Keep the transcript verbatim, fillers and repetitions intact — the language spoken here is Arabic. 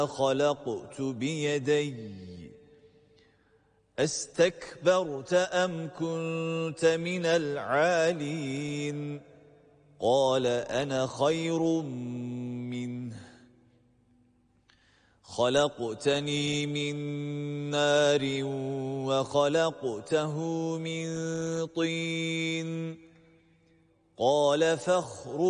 خلقت بيدي أستكبرت أم كنت من العالين قال أنا خير منه خلقتني من نار وخلقته من طين قال فاخرج